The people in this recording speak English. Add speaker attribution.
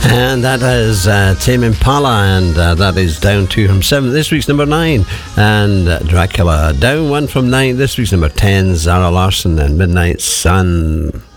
Speaker 1: And that is Tame Impala, and that is down 2 from 7. This week's number 9, and Dracula down 1 from 9. This week's number 10, Zara Larsson and Midnight Sun.